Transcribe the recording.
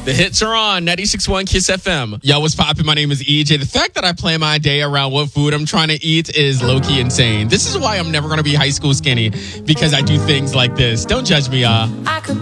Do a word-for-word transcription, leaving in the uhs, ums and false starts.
The hits are on ninety-six point one Kiss F M. Yo, what's poppin'? My name is E J. The fact that I plan my day around what food I'm trying to eat is low-key insane. This is why I'm never going to be high school skinny, because I do things like this. Don't judge me, y'all.